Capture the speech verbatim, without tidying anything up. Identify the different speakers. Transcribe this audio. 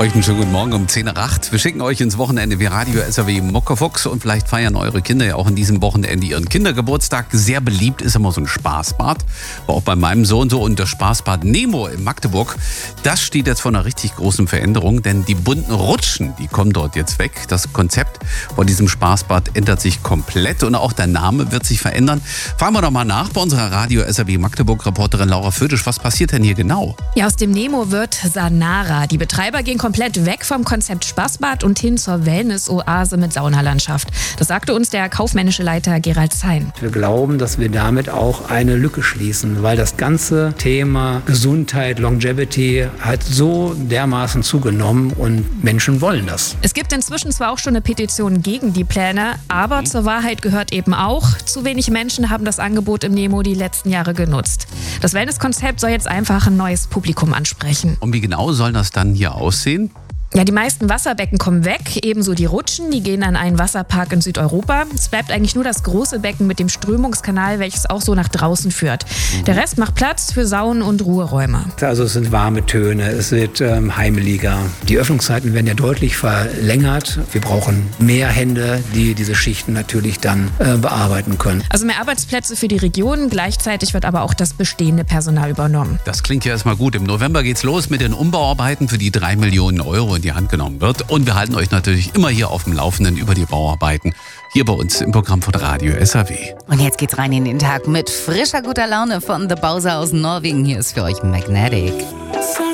Speaker 1: Euch einen schönen guten Morgen um zehn nach acht. Wir schicken euch ins Wochenende wie Radio S R W Muckefuchs und vielleicht feiern eure Kinder ja auch in diesem Wochenende ihren Kindergeburtstag. Sehr beliebt ist immer so ein Spaßbad. War auch bei meinem Sohn so. Und das Spaßbad Nemo in Magdeburg, das steht jetzt vor einer richtig großen Veränderung, denn die bunten Rutschen, die kommen dort jetzt weg. Das Konzept von diesem Spaßbad ändert sich komplett und auch der Name wird sich verändern. Fragen wir doch mal nach bei unserer Radio S R W Magdeburg-Reporterin Laura Födisch. Was passiert denn hier genau?
Speaker 2: Ja, aus dem Nemo wird Sanara. Die Betreiber gehen komplett weg vom Konzept Spaßbad und hin zur Wellness-Oase mit Saunalandschaft. Das sagte uns der kaufmännische Leiter Gerald Zein.
Speaker 3: Wir glauben, dass wir damit auch eine Lücke schließen, weil das ganze Thema Gesundheit, Longevity hat so dermaßen zugenommen und Menschen wollen das.
Speaker 2: Es gibt inzwischen zwar auch schon eine Petition gegen die Pläne, aber zur Wahrheit gehört eben auch, zu wenig Menschen haben das Angebot im Nemo die letzten Jahre genutzt. Das Wellness-Konzept soll jetzt einfach ein neues Publikum ansprechen.
Speaker 1: Und wie genau soll das dann hier aussehen?
Speaker 2: Ja, die meisten Wasserbecken kommen weg, ebenso die Rutschen, die gehen an einen Wasserpark in Südeuropa. Es bleibt eigentlich nur das große Becken mit dem Strömungskanal, welches auch so nach draußen führt. Der Rest macht Platz für Saunen und Ruheräume.
Speaker 3: Also es sind warme Töne, es wird ähm, heimeliger. Die Öffnungszeiten werden ja deutlich verlängert. Wir brauchen mehr Hände, die diese Schichten natürlich dann äh, bearbeiten können.
Speaker 2: Also mehr Arbeitsplätze für die Region, gleichzeitig wird aber auch das bestehende Personal übernommen.
Speaker 1: Das klingt ja erstmal gut. Im November geht's los mit den Umbauarbeiten, für die drei Millionen Euro in die Hand genommen wird. Und wir halten euch natürlich immer hier auf dem Laufenden über die Bauarbeiten. Hier bei uns im Programm von Radio S R W.
Speaker 4: Und jetzt geht's rein in den Tag mit frischer guter Laune von The Bowser aus Norwegen. Hier ist für euch Magnetic.